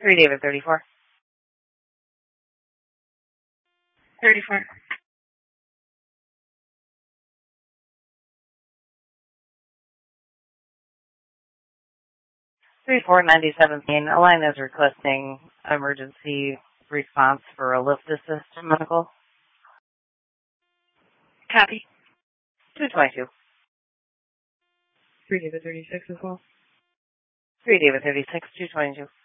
3 David 34. 34. 3497 Main. A line is requesting emergency response for a lift assist medical. Copy. 222. 3 David 36 as well. 3 David 36, 222.